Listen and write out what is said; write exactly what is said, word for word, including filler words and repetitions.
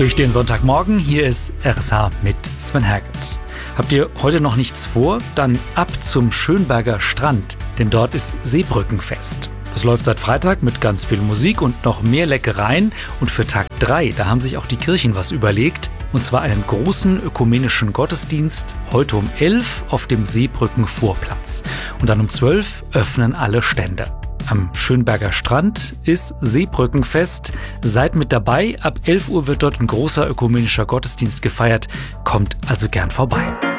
Durch den Sonntagmorgen, hier ist R S H mit Sven Herget. Habt ihr heute noch nichts vor? Dann ab zum Schönberger Strand, denn dort ist Seebrückenfest. Es läuft seit Freitag mit ganz viel Musik und noch mehr Leckereien. Und für Tag drei, da haben sich auch die Kirchen was überlegt. Und zwar einen großen ökumenischen Gottesdienst, heute um elf auf dem Seebrückenvorplatz. Und dann um zwölf öffnen alle Stände. Am Schönberger Strand ist Seebrückenfest. Seid mit dabei. Ab elf Uhr wird dort ein großer ökumenischer Gottesdienst gefeiert. Kommt also gern vorbei.